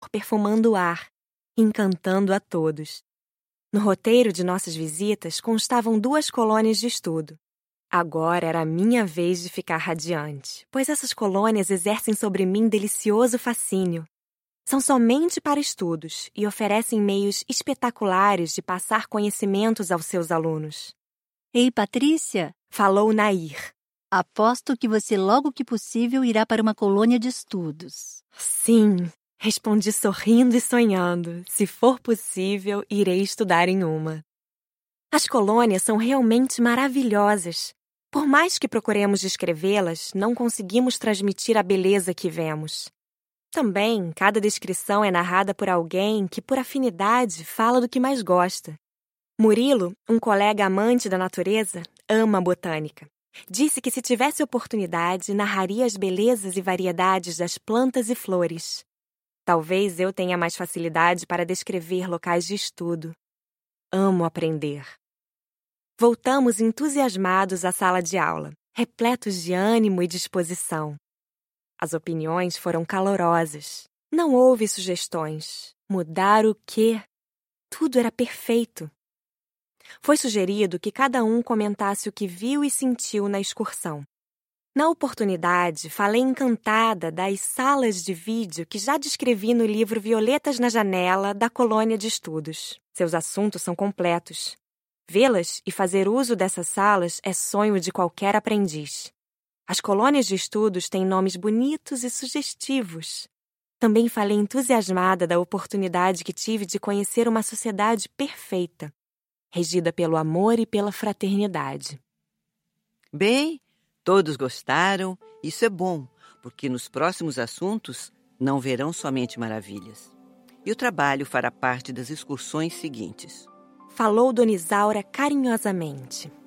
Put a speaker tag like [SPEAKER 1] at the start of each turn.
[SPEAKER 1] flor perfumando o ar, encantando a todos. No roteiro de nossas visitas constavam 2 colônias de estudo. Agora era a minha vez de ficar radiante, pois essas colônias exercem sobre mim delicioso fascínio. São somente para estudos e oferecem meios espetaculares de passar conhecimentos aos seus alunos.
[SPEAKER 2] Ei, Patrícia,
[SPEAKER 1] Falou Nair.
[SPEAKER 2] aposto que você logo que possível irá para uma colônia de estudos.
[SPEAKER 1] Sim, respondi sorrindo e sonhando. Se for possível, irei estudar em uma. As colônias são realmente maravilhosas. Por mais que procuremos descrevê-las, não conseguimos transmitir a beleza que vemos. Também, cada descrição é narrada por alguém que, por afinidade, fala do que mais gosta. Murilo, um colega amante da natureza, ama a botânica. Disse que se tivesse oportunidade, narraria as belezas e variedades das plantas e flores. Talvez eu tenha mais facilidade para descrever locais de estudo. Amo aprender. Voltamos entusiasmados à sala de aula, repletos de ânimo e disposição. As opiniões foram calorosas. Não houve sugestões. Mudar o quê? Tudo era perfeito. Foi sugerido que cada um comentasse o que viu e sentiu na excursão. Na oportunidade, falei encantada das salas de vídeo que já descrevi no livro Violetas na Janela, da colônia de estudos. Seus assuntos são completos. Vê-las e fazer uso dessas salas é sonho de qualquer aprendiz. As colônias de estudos têm nomes bonitos e sugestivos. Também falei entusiasmada da oportunidade que tive de conhecer uma sociedade perfeita, regida pelo amor e pela fraternidade.
[SPEAKER 3] Bem, todos gostaram. Isso é bom, porque nos próximos assuntos não verão somente maravilhas. E o trabalho fará parte das excursões seguintes.
[SPEAKER 1] Falou Dona Isaura carinhosamente.